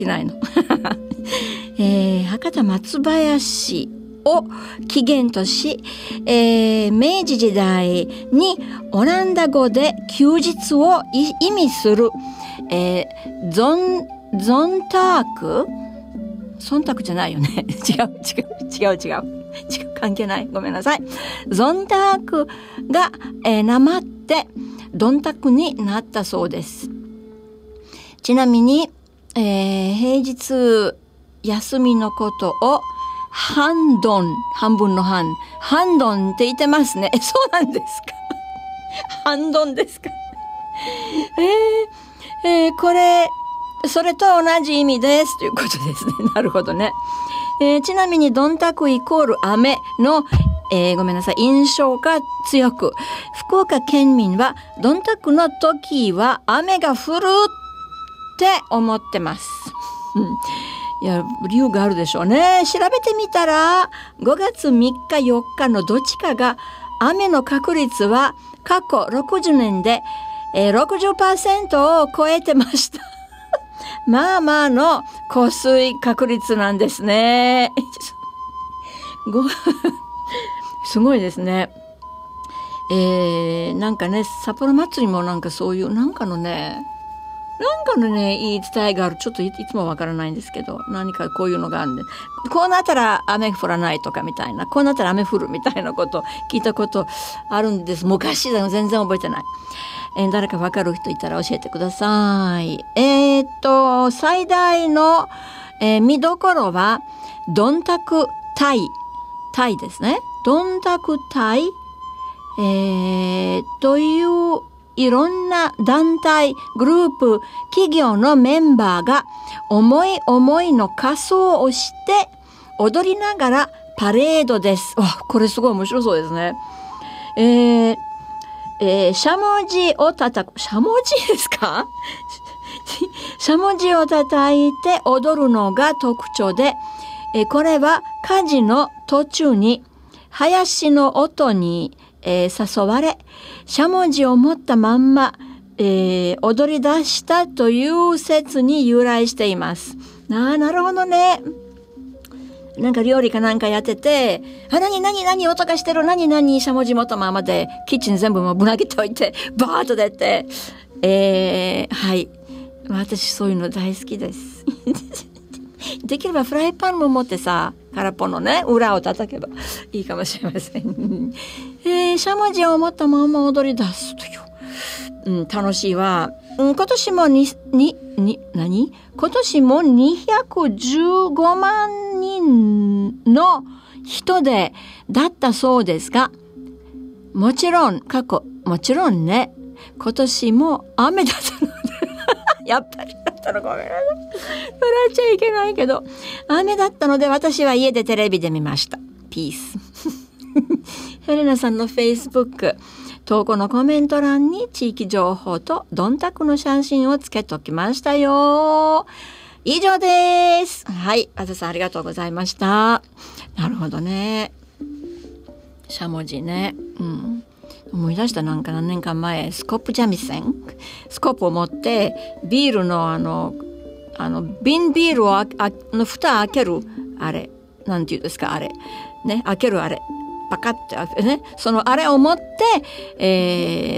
いないの、博多松林を起源とし、明治時代にオランダ語で休日を意味する、ゾンターク忖度じゃないよね違う関係ない、ごめんなさい。ゾンタークが、なまってドンタクになったそうです。ちなみに、平日休みのことをハンドン、半分のハンドンって言ってますね。そうなんですかハンドンですかこれそれと同じ意味ですということですね。なるほどね。ちなみにドンタクイコール雨の、ごめんなさい、印象が強く、福岡県民はドンタクの時は雨が降るって思ってます。いや、理由があるでしょうね。調べてみたら5月3日4日のどっちかが雨の確率は過去60年で、60% を超えてましたまあまあの降水確率なんですねすごいですね。なんかね、札幌祭りもなんかそういうなんかのね言い伝えがある。ちょっといつもわからないんですけど、何かこういうのがあるんで、こうなったら雨降らないとかみたいな、こうなったら雨降るみたいなこと聞いたことあるんです。昔だよ、全然覚えてない。誰かわかる人いたら教えてください。最大の、見どころはドンタクタイですね。ドンタクタイ、といういろんな団体、グループ、企業のメンバーが思い思いの仮装をして踊りながらパレードです。これすごい面白そうですね。しゃもじを叩く。しゃもじですかしゃもじを叩いて踊るのが特徴で、これは家事の途中に林の音に、誘われ、しゃもじを持ったまんま、踊り出したという説に由来しています。なるほどね。なんか料理かなんかやってて、何音がしてる、しゃもじ持ったままでキッチン全部もうぶら下げておいてバーッと出て、はい、私そういうの大好きですできればフライパンも持ってさ、空っぽのね裏を叩けばいいかもしれませんしゃもじを持ったまま踊り出すという、楽しいわ。今年も今年も215万人の人でだったそうですが、もちろんね、今年も雨だったのでやっぱりだったの、ごめんなさい、笑っちゃいけないけど雨だったので、私は家でテレビで見ました。ピースヘレナさんのフェイスブック投稿のコメント欄に地域情報とドンタクの写真をつけときましたよ。以上です。はい、あずさんありがとうございました。なるほどね、しゃもじね、思い出した。なんか何年間前、スコップ三味線、スコップを持ってビールの瓶ビールをの蓋開けるあれ、なんていうんですか、あれね、開けるあれパカッてね、そのあれを持って、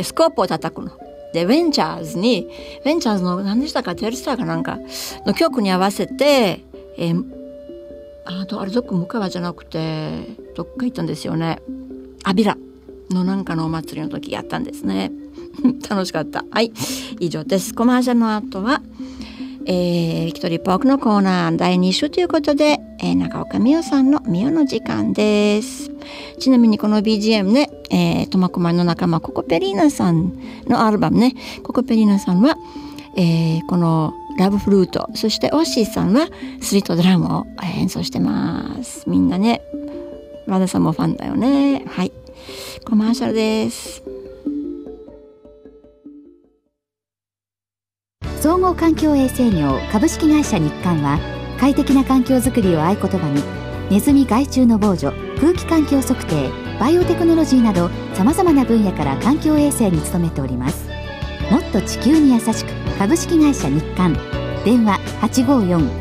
スコープを叩くので、ベンチャーズの何でしたか、テレスターかなんかの曲に合わせて、あれどっか向川じゃなくてどっか行ったんですよね。アビラのなんかのお祭りの時やったんですね楽しかった。はい、以上です。コマーシャルの後はビクトリーポークのコーナー第2週ということで、中岡美代さんの美代の時間です。ちなみにこの BGM ね、苫小牧の仲間ココペリーナさんのアルバムね、ココペリーナさんは、このラブフルート、そしてオッシーさんはスリートドラムを演奏してます。みんなね、和田さんもファンだよね。はい、コマーシャルです。 総合環境衛生業株式会社日刊は、快適な環境づくりを合言葉にネズミ害虫の防除、空気環境測定、バイオテクノロジーなどさまざまな分野から環境衛生に努めております。もっと地球に優しく、株式会社日刊。 電話